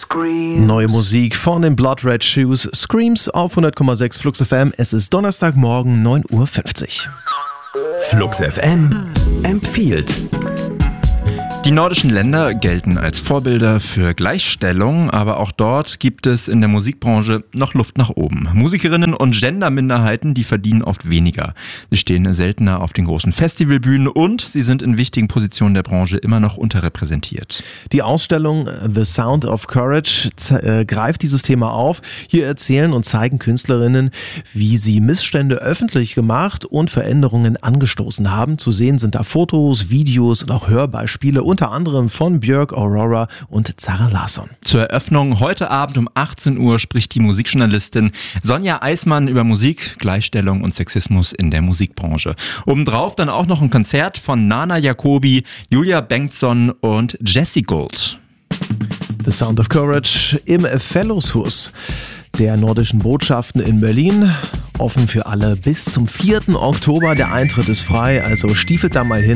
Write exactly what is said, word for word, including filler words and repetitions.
Neue Musik von den Blood Red Shoes, Screams auf hundert Komma sechs Flux F M. Es ist Donnerstagmorgen, neun Uhr fünfzig. Flux F M empfiehlt. Die nordischen Länder gelten als Vorbilder für Gleichstellung, aber auch dort gibt es in der Musikbranche noch Luft nach oben. Musikerinnen und Genderminderheiten, die verdienen oft weniger. Sie stehen seltener auf den großen Festivalbühnen und sie sind in wichtigen Positionen der Branche immer noch unterrepräsentiert. Die Ausstellung The Sound of Courage z- äh, greift dieses Thema auf. Hier erzählen und zeigen Künstlerinnen, wie sie Missstände öffentlich gemacht und Veränderungen angestoßen haben. Zu sehen sind da Fotos, Videos und auch Hörbeispiele, unter anderem von Björk, Aurora und Zara Larsson. Zur Eröffnung heute Abend um achtzehn Uhr spricht die Musikjournalistin Sonja Eismann über Musik, Gleichstellung und Sexismus in der Musikbranche. Obendrauf dann auch noch ein Konzert von Nana Jacobi, Julia Bengtsson und Jessie Gold. The Sound of Courage im Fellowshus der nordischen Botschaften in Berlin. Offen für alle bis zum vierten Oktober. Der Eintritt ist frei, also stiefelt da mal hin.